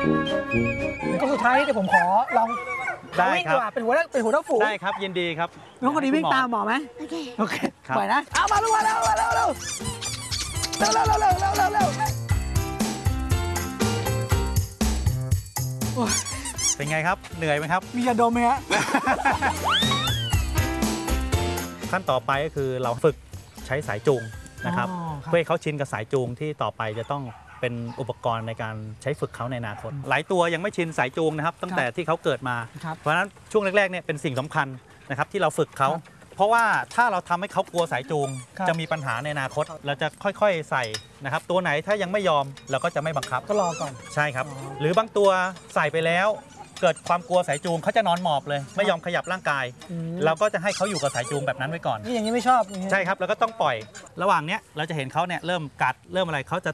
ก็สุดท้ายเดี๋ยวผมขอลองได้ครับวิ่งดีกว่าเป็นหัวหน้าฝูงได้ครับยินดีครับน้องคนนี้วิ่งตามหมอไหมโอเคโอเคครับปล่อยนะเอามาลูกมาเร็วเร็วเร็วเร็วเร็วเร็วเร็วเร็วเร็วเร็วโอ้ยเป็นไงครับเหนื่อยไหมครับมียาดมไหมฮะขั้นต่อไปก็คือเราฝึกใช้สายจูงนะครับอ๋อครับเพื่อให้เขาชินกับสายจูงที่ต่อไปจะต้องเป็นอุปกรณ์ในการใช้ฝึกเขาในอนาคต หลายตัวยังไม่ชินสายจูงนะครับ ตั้งแต่ที่เขาเกิดมาครับเพราะฉะนั้นช่วงแรกๆเนี่ยเป็นสิ่งสำคัญนะครับที่เราฝึกเขาครับเพราะว่าถ้าเราทำให้เขากลัวสายจูงครับจะมีปัญหาในอนาคต เราจะค่อยๆใส่นะครับตัวไหนถ้ายังไม่ยอมเราก็จะไม่บังคับก็รอก่อนใช่ครับอ๋อหรือบางตัวใส่ไปแล้วเกิดความกลัวสายจูงเขาจะนอนหมอบเลย ไม่ยอมขยับร่างกายอืมเราก็จะให้เขาอยู่กับสายจูงแบบนั้นไว้ก่อนนี่อย่างนี้ไม่ชอบอย่างนี้ใช่ครับแล้วก็ต้องปล่อยระหว่างเนี้ยเราจะเห็นเขาเนี่ยเริ่มกัดเริ่มอะไรเขาจะ